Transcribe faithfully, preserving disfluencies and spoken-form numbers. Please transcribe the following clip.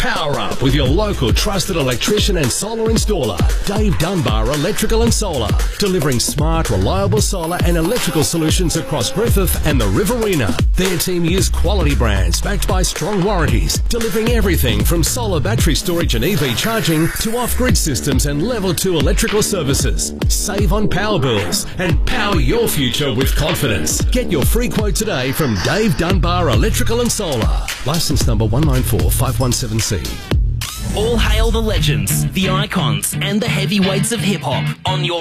Power up with your local trusted electrician and solar installer, Dave Dunbar Electrical and Solar, delivering smart, reliable solar and electrical solutions across Griffith and the Riverina. Their team use quality brands backed by strong warranties, delivering everything from solar battery storage and E V charging to off-grid systems and level two electrical services. Save on power bills and power your future with confidence. Get your free quote today from Dave Dunbar Electrical and Solar. Licence number one nine four five one seven C. All hail the legends, the icons, and the heavyweights of hip-hop on your